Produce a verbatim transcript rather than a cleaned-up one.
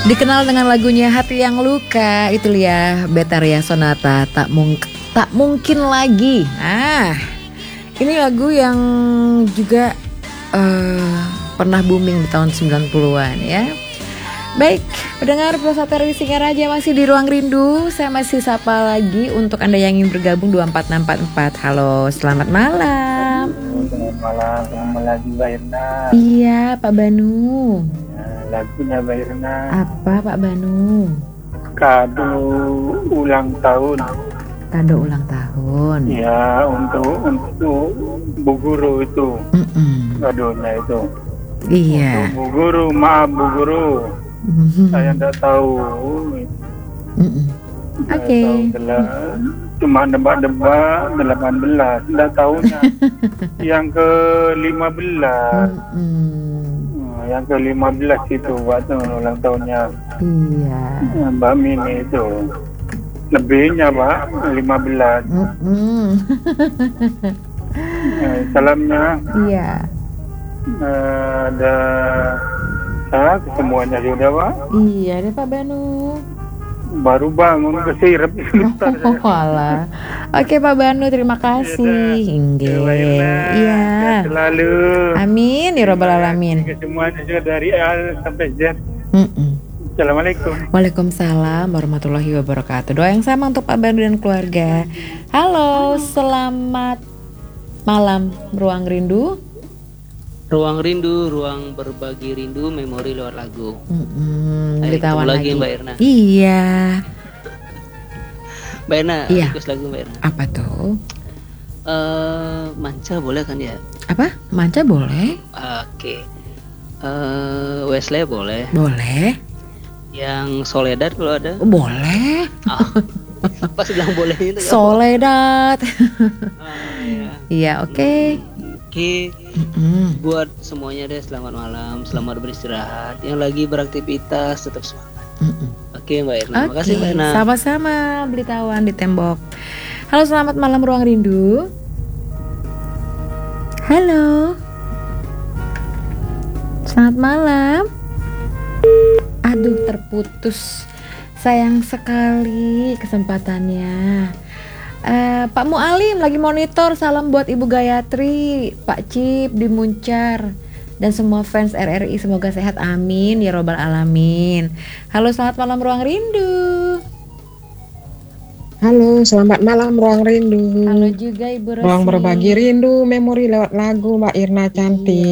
Dikenal dengan lagunya Hati Yang Luka, itu ya Betharia Sonata, tak mung tak mungkin lagi. Nah, ini lagu yang juga uh, pernah booming di tahun sembilan puluhan ya. Baik, pendengar Plus Sateri Singaraja masih di Ruang Rindu. Saya masih sapa lagi untuk Anda yang ingin bergabung dua empat enam empat empat. Halo, selamat malam. Selamat malam, selamat lagi Mbak Irna. Iya, Pak Banu. Lagunya Mbak Irna. Apa Pak Banu? Kado ulang tahun. Kado ulang tahun. Ya, untuk untuk Bu Guru itu. Mm-mm. Kadonya itu. Iya. Untuk Bu Guru, maaf Bu Guru. Mm-hmm. Saya tidak tahu. Mm-mm. Oke. Okay. Cuma nebak-nebak delapan belas. Tidak tahunya. Yang ke lima belas. Mm-mm. Yang ke lima belas itu waktu ulang tahunnya. Iya. Mbak Mini itu. Lebihnya Pak, lima belas. Mm-mm. eh, Salamnya. Iya. Eh, ada saya semuanya sudah Pak. Iya deh Pak Banu. Baru bangun kesirep sebentar. Oh, alah. Oke Pak Banu, terima kasih. Inggih. Iya. Selalu. Amin ya robbal alamin. Semuanya juga dari A sampai Z. Mm-mm. Assalamualaikum. Waalaikumsalam warahmatullahi wabarakatuh. Doa yang sama untuk Pak Banu dan keluarga. Halo, selamat malam Ruang Rindu. Ruang Rindu, ruang berbagi rindu, memori lewat lagu. Mm-mm, Ayo, ditawan lagi. lagi Mbak Irna. Iya. Mbak Irna, Iya. request lagu Mbak Irna. Apa tuh? Uh, Manca boleh kan ya? Apa? Manca boleh? Oke. Okay. Uh, Wesley boleh. Boleh. Yang Soledad kalau ada? Oh, boleh. Oh, pas bilang boleh itu. Soledad. Ah, iya. Iya, oke. Okay. Oke. Mm-mm. Buat semuanya deh, selamat malam, selamat beristirahat. Yang lagi beraktivitas tetap semangat. Mm-mm. Oke Mbak Irna, Oke, makasih Mbak Irna. sama-sama, beli tawan di tembok. Halo, selamat malam Ruang Rindu. Halo. Selamat malam. Aduh, terputus. Sayang sekali kesempatannya. Uh, Pak Mualim lagi monitor, salam buat Ibu Gayatri, Pak Cip di Muncar, dan semua fans R R I semoga sehat, amin ya robbal alamin. Halo, selamat malam Ruang Rindu. Halo, selamat malam Ruang Rindu. Halo juga Ibu Rosi. Ruang berbagi rindu, memori lewat lagu Mbak Irna cantik.